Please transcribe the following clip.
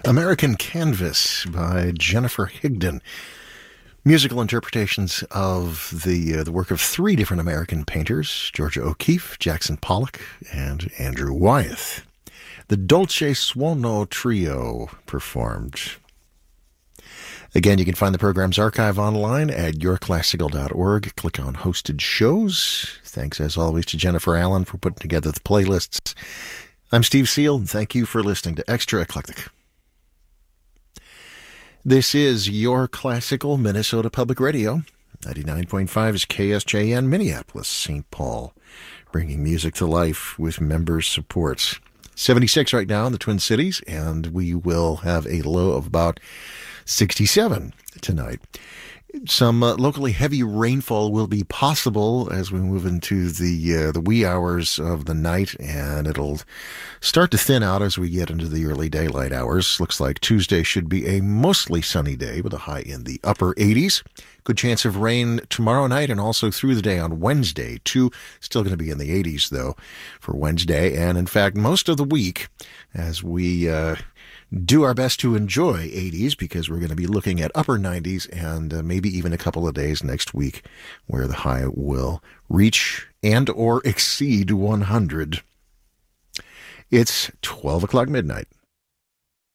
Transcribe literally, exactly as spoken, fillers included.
American Canvas by Jennifer Higdon. Musical interpretations of the uh, the work of three different American painters, Georgia O'Keeffe, Jackson Pollock, and Andrew Wyeth. The Dolce Suono Trio performed. Again, you can find the program's archive online at your classical dot org. Click on Hosted Shows. Thanks, as always, to Jennifer Allen for putting together the playlists. I'm Steve Seal, and thank you for listening to Extra Eclectic. This is Your Classical Minnesota Public Radio. ninety-nine point five is K S J N Minneapolis, Saint Paul, bringing music to life with member support. seventy-six right now in the Twin Cities, and we will have a low of about sixty-seven tonight. Some uh, locally heavy rainfall will be possible as we move into the uh, the wee hours of the night, and it'll start to thin out as we get into the early daylight hours. Looks like Tuesday should be a mostly sunny day with a high in the upper eighties. Good chance of rain tomorrow night and also through the day on Wednesday, too. Still going to be in the eighties, though, for Wednesday. And, in fact, most of the week as we uh, do our best to enjoy eighties, because we're going to be looking at upper nineties and uh, maybe even a couple of days next week where the high will reach and or exceed one hundred. It's twelve o'clock midnight.